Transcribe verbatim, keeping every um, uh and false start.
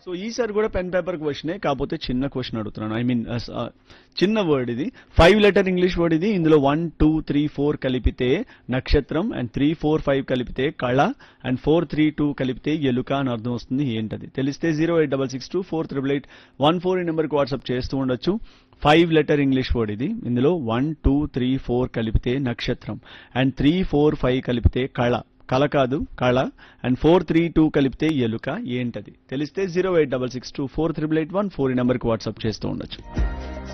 So ఈసారి కూడా pen paper క్వశ్చనే, కాకపోతే చిన్న క్వశ్చన్ అడుగుతున్నాను. ఐ మీన్ చిన్న వర్డ్ ఇది, ఫైవ్ లెటర్ ఇంగ్లీష్ వర్డ్ ఇది. ఇందులో వన్ టూ త్రీ ఫోర్ కలిపితే నక్షత్రం, అండ్ త్రీ ఫోర్ ఫైవ్ కలిపితే కళ, అండ్ ఫోర్ త్రీ టూ కలిపితే ఎలుక అని అర్థం వస్తుంది. ఏంటది తెలిస్తే zero eight double six two four triple eight one four ఈ నెంబర్కి వాట్సాప్ చేస్తూ ఉండొచ్చు. ఫైవ్ లెటర్ ఇంగ్లీష్ వర్డ్ ఇది. ఇందులో వన్ టూ త్రీ ఫోర్ కలిపితే నక్షత్రం, అండ్ త్రీ ఫోర్ ఫైవ్ కలిపితే కళ, కళ కాదు కళ, అండ్ ఫోర్ త్రీ టూ కలిపితే ఎలుక. ఏంటది తెలిస్తే zero eight double six two four triple eight one four ఈ నెంబర్కి వాట్సాప్ చేస్తూ ఉండొచ్చు.